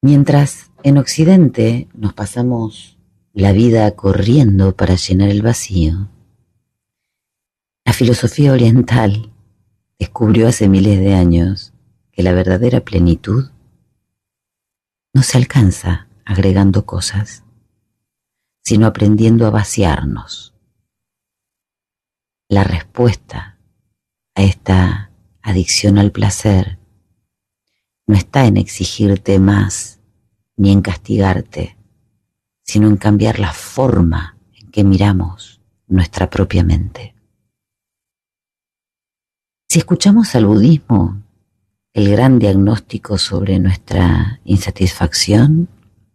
Mientras en Occidente nos pasamos la vida corriendo para llenar el vacío, la filosofía oriental descubrió hace miles de años que la verdadera plenitud no se alcanza agregando cosas, sino aprendiendo a vaciarnos. La respuesta a esta adicción al placer no está en exigirte más ni en castigarte, sino en cambiar la forma en que miramos nuestra propia mente. Si escuchamos al budismo, el gran diagnóstico sobre nuestra insatisfacción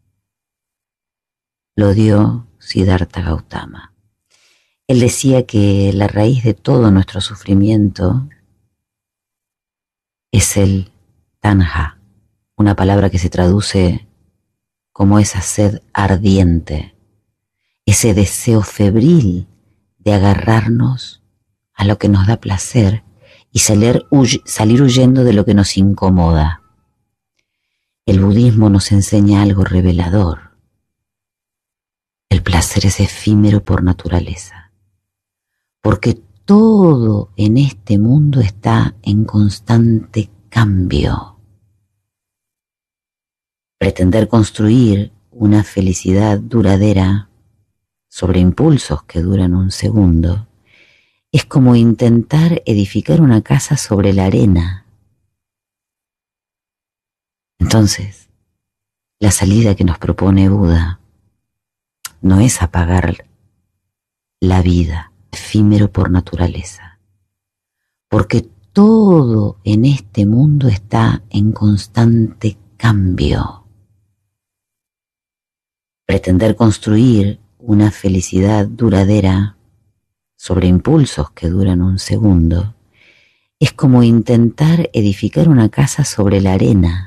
lo dio Siddhartha Gautama. Él decía que la raíz de todo nuestro sufrimiento es el tanha, una palabra que se traduce como esa sed ardiente, ese deseo febril de agarrarnos a lo que nos da placer y salir huyendo de lo que nos incomoda. El budismo nos enseña algo revelador. El placer es efímero por naturaleza, porque todo en este mundo está en constante cambio. Pretender construir una felicidad duradera sobre impulsos que duran un segundo es como intentar edificar una casa sobre la arena. Entonces, la salida que nos propone Buda no es apagar la vida, efímero por naturaleza, porque todo en este mundo está en constante cambio. Pretender construir una felicidad duradera sobre impulsos que duran un segundo es como intentar edificar una casa sobre la arena.